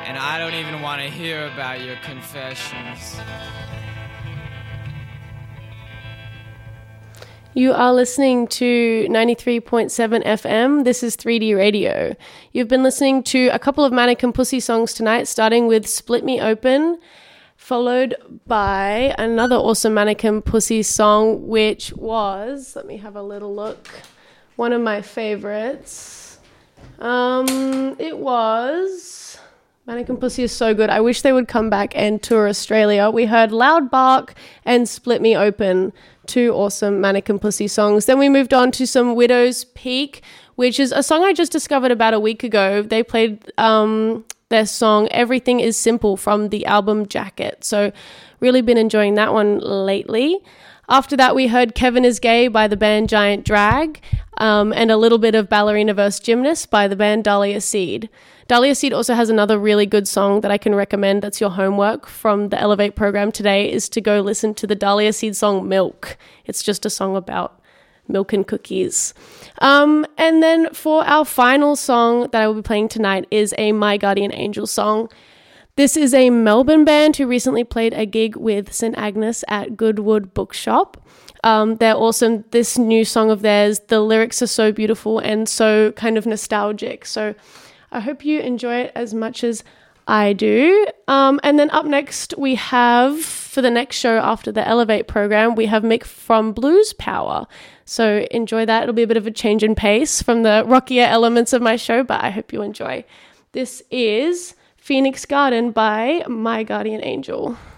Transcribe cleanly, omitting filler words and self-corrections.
and I don't even want to hear about your confessions. You are listening to 93.7 FM. This is 3D Radio. You've been listening to a couple of Mannequin Pussy songs tonight, starting with Split Me Open, followed by another awesome Mannequin Pussy song, which was, let me have a little look, one of my favorites. It was, Mannequin Pussy is so good. I wish they would come back and tour Australia. We heard Loud Bark and Split Me Open, two awesome Mannequin Pussy songs. Then we moved on to some Widow's Peak, which is a song I just discovered about a week ago. They played their song Everything Is Simple from the album Jacket. So really been enjoying that one lately. After that, we heard Kevin Is Gay by the band Giant Drag, and a little bit of Ballerina vs. Gymnast by the band Dahlia Seed. Dahlia Seed also has another really good song that I can recommend. That's your homework from the Elevate program today, is to go listen to the Dahlia Seed song Milk. It's just a song about milk and cookies. And then for our final song that I will be playing tonight is a My Guardian Angel song. This is a Melbourne band who recently played a gig with St. Agnes at Goodwood Bookshop. They're awesome. This new song of theirs, the lyrics are so beautiful and so kind of nostalgic. So I hope you enjoy it as much as I do. And then up next we have, for the next show after the Elevate program, we have Mick from Blues Power. So enjoy that. It'll be a bit of a change in pace from the rockier elements of my show, but I hope you enjoy. This is Phoenix Garden by My Guardian Angel.